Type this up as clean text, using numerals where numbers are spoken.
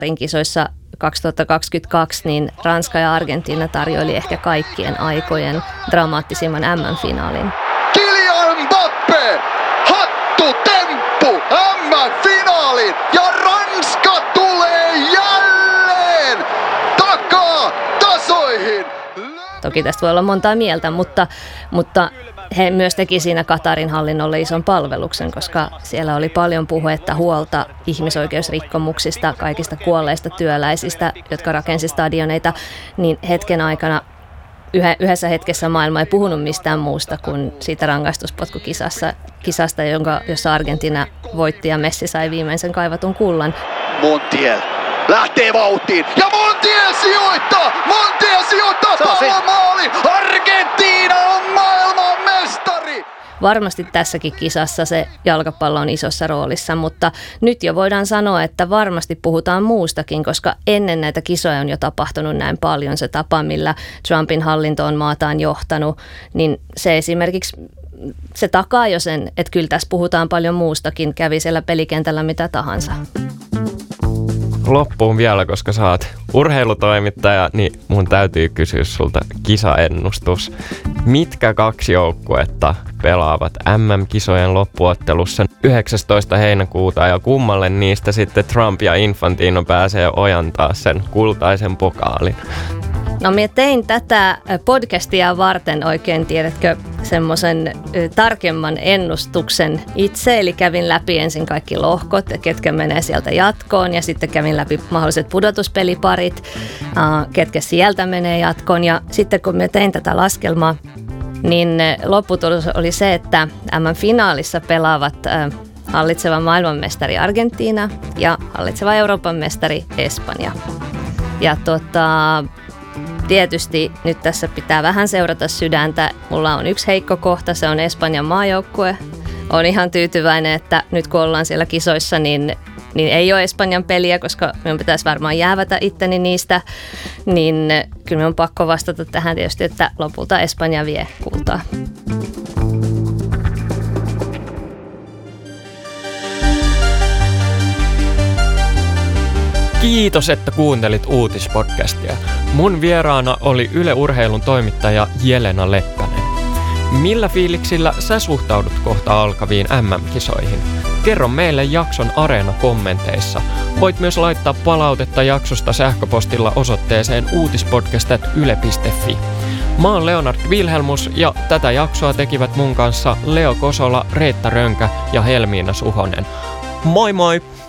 kisoissa 2022 niin Ranska ja Argentiina tarjoili ehkä kaikkien aikojen dramaattisimman MM-finaalin. Kylian Mbappé, hattutemppu MM-finaaliin ja Ranska tulee jälleen takaa tasoihin. Toki tästä voi olla montaa mieltä, mutta he myös teki siinä Katarin hallinnolle ison palveluksen, koska siellä oli paljon puhetta, huolta ihmisoikeusrikkomuksista, kaikista kuolleista työläisistä, jotka rakensi stadioneita, niin hetken aikana yhdessä hetkessä maailma ei puhunut mistään muusta kuin siitä rangaistuspotkukisasta, jossa Argentiina voitti ja Messi sai viimeisen kaivatun kullan. Montiel lähtee vauhtiin ja Montiel sijoittaa! Palomaali! Argentiina on maailman mestari! Varmasti tässäkin kisassa se jalkapallo on isossa roolissa, mutta nyt jo voidaan sanoa, että varmasti puhutaan muustakin, koska ennen näitä kisoja on jo tapahtunut näin paljon. Se tapa, millä Trumpin hallinto on maataan johtanut, niin se esimerkiksi se takaa jo sen, että kyllä tässä puhutaan paljon muustakin, kävi siellä pelikentällä mitä tahansa. Loppuun vielä, koska sä oot urheilutoimittaja, niin mun täytyy kysyä sulta kisaennustus. Mitkä 2 joukkuetta pelaavat MM-kisojen loppuottelussa 19. heinäkuuta ja kummalle niistä sitten Trump ja Infantino pääsee ojantaa sen kultaisen pokaalin? No minä tein tätä podcastia varten oikein, tiedätkö, semmoisen tarkemman ennustuksen itse, eli kävin läpi ensin kaikki lohkot, ketkä menee sieltä jatkoon, ja sitten kävin läpi mahdolliset pudotuspeliparit, ketkä sieltä menee jatkoon, ja sitten kun minä tein tätä laskelmaa, niin lopputulos oli se, että MM-finaalissa pelaavat hallitseva maailmanmestari Argentiina ja hallitseva Euroopan mestari Espanja. Ja tietysti nyt tässä pitää vähän seurata sydäntä. Mulla on yksi heikko kohta, se on Espanjan maajoukkue. Olen ihan tyytyväinen, että nyt kun ollaan siellä kisoissa, niin ei ole Espanjan peliä, koska minun pitäisi varmaan jäävätä itteni niistä. Niin kyllä minun on pakko vastata tähän tietysti, että lopulta Espanja vie kultaa. Kiitos, että kuuntelit uutispodcastia. Mun vieraana oli Yle Urheilun toimittaja Jelena Leppänen. Millä fiiliksillä sä suhtaudut kohta alkaviin MM-kisoihin? Kerro meille jakson Areena-kommenteissa. Voit myös laittaa palautetta jaksosta sähköpostilla osoitteeseen uutispodcast@yle.fi. Mä oon Leonard Wilhelmus ja tätä jaksoa tekivät mun kanssa Leo Kosola, Reetta Rönkä ja Helmiina Suhonen. Moi moi!